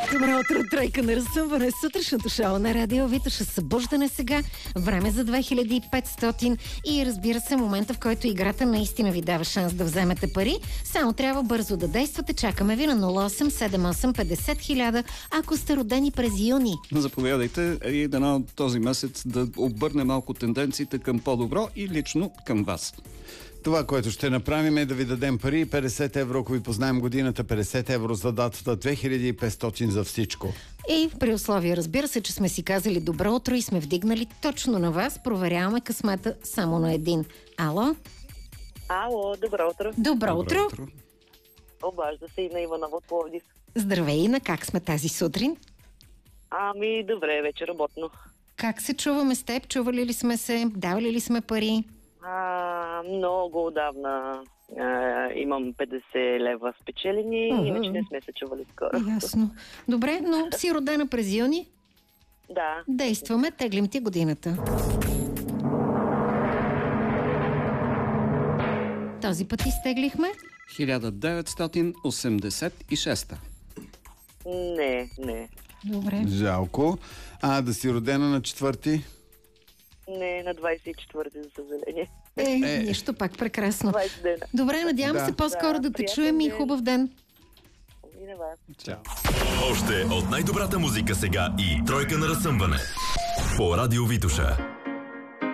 Добро утро, тройка на разсъмване. Сутрешното шоу на Радио Витоша. Събуждане сега. Време за 2500. И разбира се, момента, в който играта наистина ви дава шанс да вземете пари. Само трябва бързо да действате. Чакаме ви на 0878 50 000, ако сте родени през юни. Заповядайте и дано този месец да обърне малко тенденциите към по-добро и лично към вас. Това, което ще направим, е да ви дадем пари. 50 евро, ако ви познаем годината, 50 евро за датата, 2500 за всичко. И при условие, разбира се, че сме си казали добро утро и сме вдигнали точно на вас, проверяваме късмета само на един. Ало? Ало, добро утро. Добро утро. Обажда се и на Иванова от Пловдив. Здравей, Ина, как сме тази сутрин? Ами, добре, вече работно. Как се чуваме с теб? Чували ли сме се? Давали ли сме пари? Много отдавна имам 50 лева спечелени, иначе не сме се чували скоро. Ясно. Добре, но си родена през юни? Да. Действаме, теглим ти годината. Този път изтеглихме? 1986. Не. Добре. Жалко. Да си родена на 4? Не, на 24-ти, за съжаление. Нищо, пак прекрасно. 20 дена. Добре, надявам се по-скоро да те чуем и хубав ден. И на вас. Чао. Още от най-добрата музика сега и тройка на разсъмване по Радио Витоша.